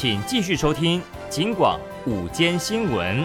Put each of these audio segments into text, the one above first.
请继续收听警广午间新闻。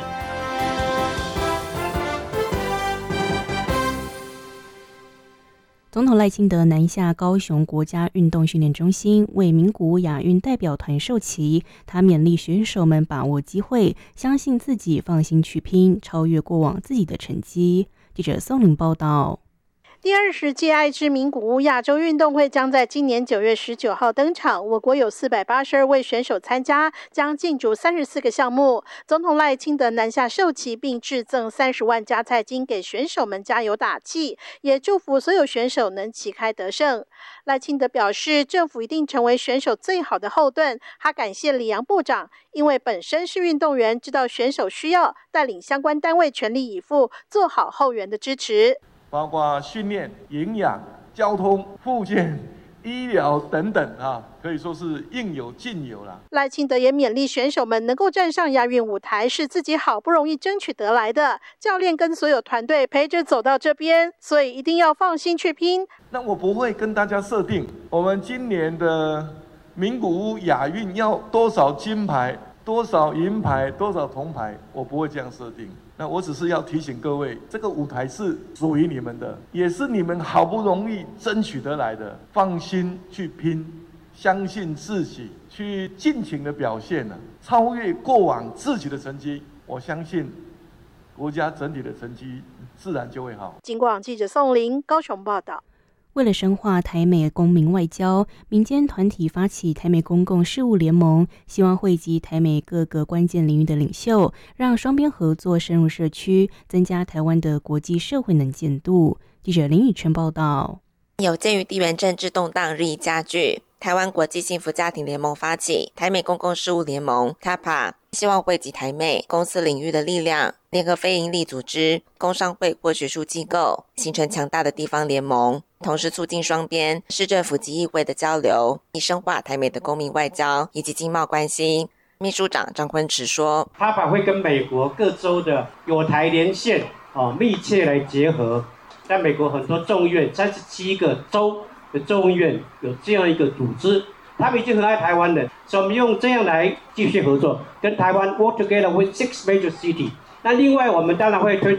总统赖清德南下高雄国家运动训练中心为名古屋亚运代表团授旗，他勉励选手们把握机会，相信自己，放心去拼，超越过往自己的成绩。记者宋玲报道。 第20届爱知名古屋亚洲运动会将在今年9月19号登场，我国有482位选手参加，将竞逐34个项目。总统赖清德南下授旗，并致赠30万加菜金给选手们加油打气，也祝福所有选手能旗开得胜。赖清德表示，政府一定成为选手最好的后盾。他感谢李洋部长，因为本身是运动员，知道选手需要，带领相关单位全力以赴，做好后援的支持。 包括训练、营养、交通、复健、医疗等等可以说是应有尽有了。 赖清德也勉励选手们能够站上亚运舞台，是自己好不容易争取得来的。教练跟所有团队陪着走到这边，所以一定要放心去拼。 那我不会跟大家设定，我们今年的名古屋亚运要多少金牌、多少银牌、多少铜牌，我不会这样设定。那我只是要提醒各位，这个舞台是属于你们的，也是你们好不容易争取得来的，放心去拼，相信自己，去尽情的表现超越过往自己的成绩，我相信国家整体的成绩自然就会好。 警广记者宋玲高雄报道。 为了深化台美公民外交，民间团体发起台美公共事务联盟，希望汇集台美各个关键领域的领袖，让双边合作深入社区，增加台湾的国际社会能见度。记者林宇春报道。 有鉴于地缘政治动荡日益加剧，台湾国际幸福家庭联盟发起台美公共事务联盟 TAPA， 希望汇集台美公司领域的力量，联合非营利组织、工商会或学术机构，形成强大的地方联盟，同时促进双边市政府及议会的交流，以深化台美的公民外交以及经贸关系。秘书长张坤池说 ，TAPA 会跟美国各州的友台连线密切来结合。在美国很多众议院37个州的众议院有这样一个组织，他们已经很爱台湾的，所以我们用这样来继续合作，跟台湾 work together with 6 major cities。那另外我们当然会推